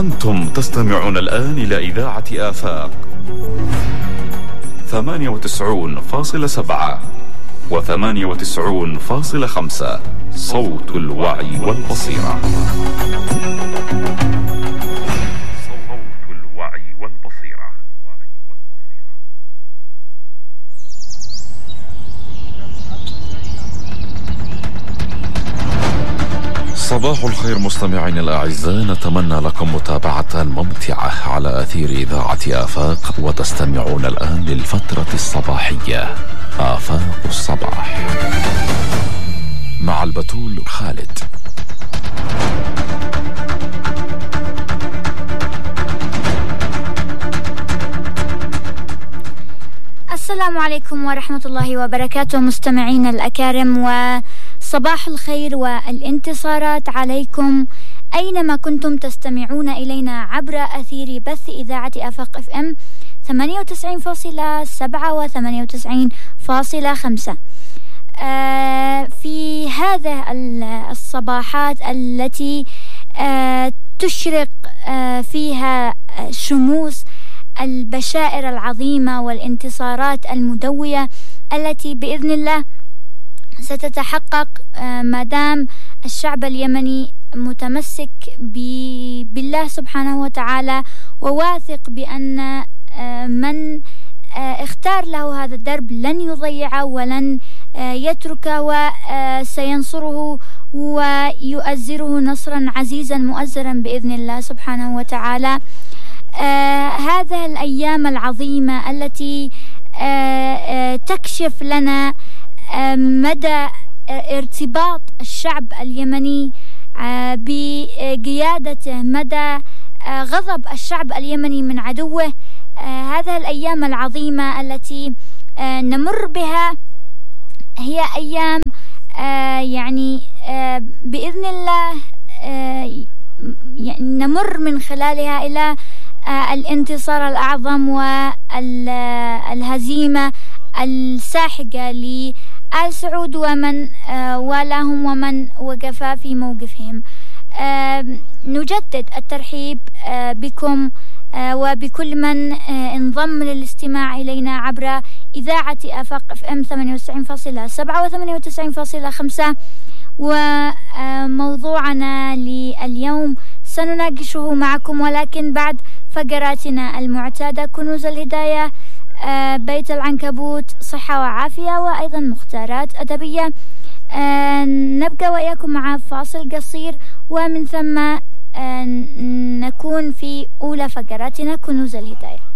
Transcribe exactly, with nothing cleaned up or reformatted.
أنتم تستمعون الآن إلى إذاعة آفاق ثمانية وتسعون فاصلة سبعة وثمانية وتسعون فاصلة خمسة، صوت الوعي والبصيرة. صوت الوعي والبصيرة. صباح الخير مستمعين الأعزاء، نتمنى لكم متابعة ممتعة على أثير إذاعة آفاق، وتستمعون الآن للفترة الصباحية آفاق الصباح مع البتول خالد. السلام عليكم ورحمة الله وبركاته مستمعين الأكارم، وصباح الخير والانتصارات عليكم أينما كنتم تستمعون إلينا عبر أثير بث إذاعة آفاق اف ام ثمانية وتسعين فاصلة سبعة و ثمانية وتسعين فاصلة خمسة. آه في هذه الصباحات التي آه تشرق آه فيها شموس البشائر العظيمة والانتصارات المدوية التي بإذن الله ستتحقق ما دام الشعب اليمني متمسك بالله سبحانه وتعالى، وواثق بأن من اختار له هذا الدرب لن يضيعه ولن يتركه، وسينصره ويؤزره نصرا عزيزا مؤزرا بإذن الله سبحانه وتعالى. آه هذه الأيام العظيمة التي آه آه تكشف لنا آه مدى آه ارتباط الشعب اليمني آه بقيادته، مدى آه غضب الشعب اليمني من عدوه. آه هذه الأيام العظيمة التي آه نمر بها هي أيام آه يعني آه بإذن الله آه يعني نمر من خلالها إلى آه الانتصار الأعظم والهزيمة الساحقة لآل سعود ومن آه والاهم ومن وقف في موقفهم. آه نجدد الترحيب آه بكم آه وبكل من آه انضم للاستماع إلينا عبر إذاعة آفاق اف ام ثمانية وتسعين فاصلة سبعة و ثمانية وتسعين فاصلة خمسة. وموضوعنا لليوم سنناقشه معكم، ولكن بعد فقراتنا المعتادة: كنوز الهداية، بيت العنكبوت، صحة وعافية، وأيضا مختارات أدبية. نبقى وإياكم مع فاصل قصير، ومن ثم نكون في أولى فقراتنا كنوز الهداية.